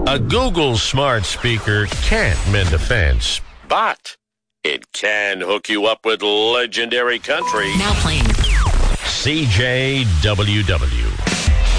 A Google smart speaker can't mend a fence, but it can hook you up with legendary country. Now playing CJWW.